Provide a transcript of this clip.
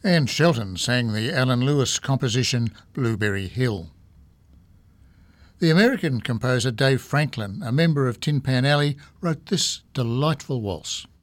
Anne Shelton sang the Alan Lewis composition Blueberry Hill. The American composer Dave Franklin, a member of Tin Pan Alley, wrote this delightful waltz.